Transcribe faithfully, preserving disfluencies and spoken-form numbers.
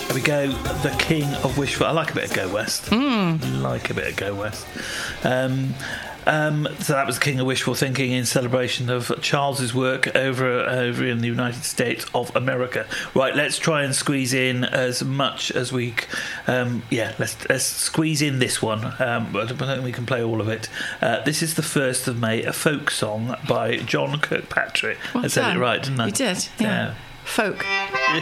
There we go. The King of Wishful. I like a bit of Go West. Mm. Like a bit of Go West. Um, um, so that was the King of Wishful Thinking in celebration of Charles's work over over in the United States of America. Right, let's try and squeeze in as much as we. Um, yeah, let's let's squeeze in this one. Um, I don't think we can play all of it. Uh, this is the first of May, a folk song by John Kirkpatrick. Well I said done. it right, didn't I? You did. Yeah. Yeah. Folk.